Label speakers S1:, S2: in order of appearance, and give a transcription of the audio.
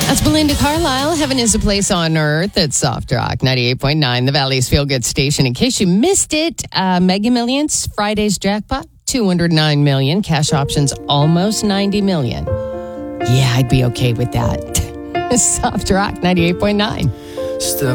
S1: That's Belinda Carlisle. Heaven is a place on earth at Soft Rock 98.9, the Valley's Feel Good station. In case you missed it, Mega Millions, Friday's jackpot, $209 million. Cash options, almost $90 million. Yeah, I'd be okay with that. Soft Rock 98.9.